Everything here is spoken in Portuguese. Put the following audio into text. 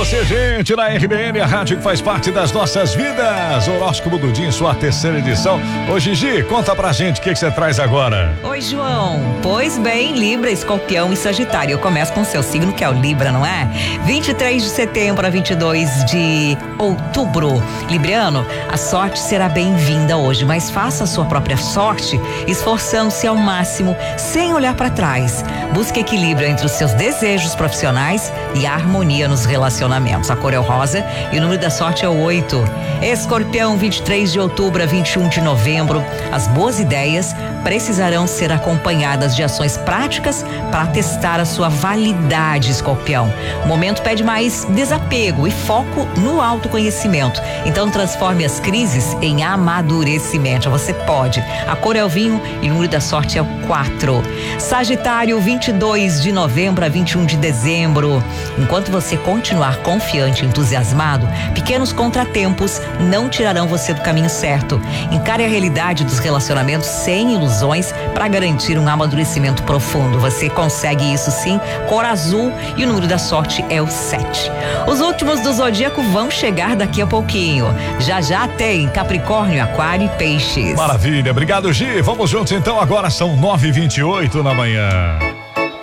você, gente, na RBN, a rádio que faz parte das nossas vidas. Horóscopo do dia em sua terceira edição. Ô Gigi, conta pra gente o que você traz agora. Oi, João. Pois bem, Libra, Escorpião e Sagitário. Eu começo com o seu signo, que é o Libra, não é? 23 de setembro a 22 de outubro. Libriano, a sorte será bem-vinda hoje, mas faça a sua própria sorte esforçando-se ao máximo, sem olhar para trás. Busque equilíbrio entre os seus desejos profissionais e a harmonia nos relacionamentos. A cor é o rosa e o número da sorte é o 8. Escorpião, 23 de outubro a 21 de novembro. As boas ideias precisarão ser acompanhadas de ações práticas para testar a sua validade, Escorpião. O momento pede mais desapego e foco no autoconhecimento. Então transforme as crises em amadurecimento. Você pode. A cor é o vinho e o número da sorte é o 4. Sagitário, 22 de novembro a 21 de dezembro. Enquanto você continuar confiante e entusiasmado, pequenos contratempos não tirarão você do caminho certo. Encare a realidade dos relacionamentos sem ilusões para garantir um amadurecimento profundo. Você consegue isso sim. Cor azul e o número da sorte é o 7. Os últimos do zodíaco vão chegar daqui a pouquinho. Já tem Capricórnio, Aquário e Peixes. Maravilha, obrigado, Gi. Vamos juntos então, agora são 9h28 da manhã.